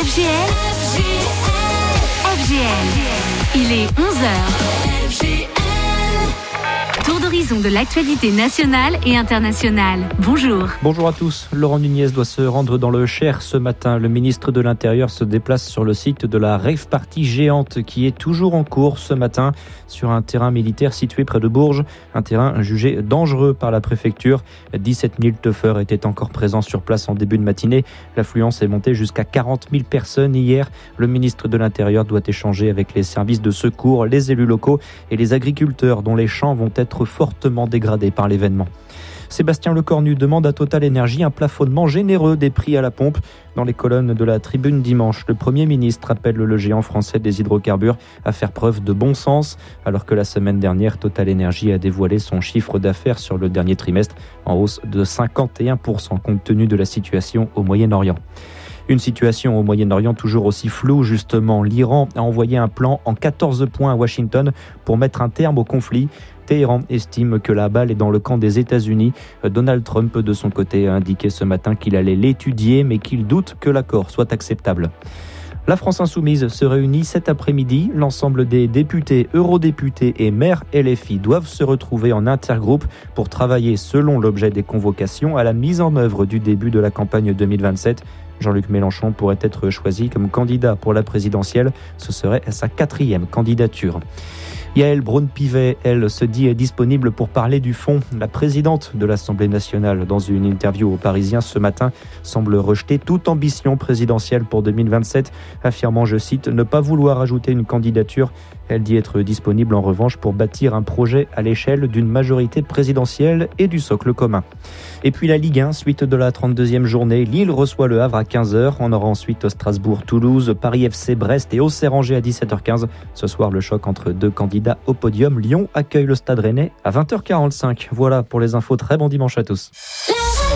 FGL. Il est 11h. Tour d'horizon de l'actualité nationale et internationale. Bonjour. Bonjour à tous. Laurent Nunez doit se rendre dans le Cher ce matin. Le ministre de l'Intérieur se déplace sur le site de la rave party géante qui est toujours en cours ce matin sur un terrain militaire situé près de Bourges. Un terrain jugé dangereux par la préfecture. 17 000 teufeurs étaient encore présents sur place en début de matinée. L'affluence est montée jusqu'à 40 000 personnes hier. Le ministre de l'Intérieur doit échanger avec les services de secours, les élus locaux et les agriculteurs dont les champs vont être fortement dégradés par l'événement. Sébastien Lecornu demande à Total Énergie un plafonnement généreux des prix à la pompe. Dans les colonnes de la Tribune dimanche, le Premier ministre appelle le géant français des hydrocarbures à faire preuve de bon sens, alors que la semaine dernière, Total Énergie a dévoilé son chiffre d'affaires sur le dernier trimestre en hausse de 51% compte tenu de la situation au Moyen-Orient. Une situation au Moyen-Orient toujours aussi floue justement. L'Iran a envoyé un plan en 14 points à Washington pour mettre un terme au conflit. Téhéran estime que la balle est dans le camp des États-Unis. Donald Trump, de son côté, a indiqué ce matin qu'il allait l'étudier, mais qu'il doute que l'accord soit acceptable. La France Insoumise se réunit cet après-midi. L'ensemble des députés, eurodéputés et maires LFI doivent se retrouver en intergroupe pour travailler, selon l'objet des convocations, à la mise en œuvre du début de la campagne 2027. Jean-Luc Mélenchon pourrait être choisi comme candidat pour la présidentielle. Ce serait sa 4e candidature. Yaël Braun-Pivet, elle, se dit disponible pour parler du fond. La présidente de l'Assemblée nationale, dans une interview aux Parisiens ce matin, semble rejeter toute ambition présidentielle pour 2027, affirmant, je cite, ne pas vouloir ajouter une candidature. Elle dit être disponible en revanche pour bâtir un projet à l'échelle d'une majorité présidentielle et du socle commun. Et puis la Ligue 1, suite de la 32e journée, Lille reçoit le Havre à 15h. On aura ensuite Strasbourg-Toulouse, Paris FC Brest et Auxerre-Angers à 17h15. Ce soir, le choc entre deux candidats au podium. Lyon accueille le Stade Rennais à 20h45. Voilà pour les infos. Très bon dimanche à tous.